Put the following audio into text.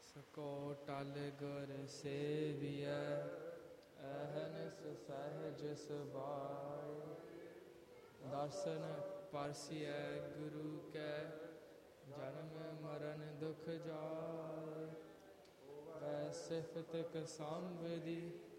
ਸਕੋ ਟਲ ਗੁਰ ਸੇਵੀਐ, ਅਹਨਿਸ ਸਹਿਜ ਸੁਭਾਇ। ਦਰਸ਼ਨ ਪਰਸਿਐ ਗੁਰੂ ਕੈ, ਜਨਮ ਮਰਨ ਦੁਖ ਜਾਇ। ਵੈ ਸਿਫਤ ਕਸੰਵਦੀ,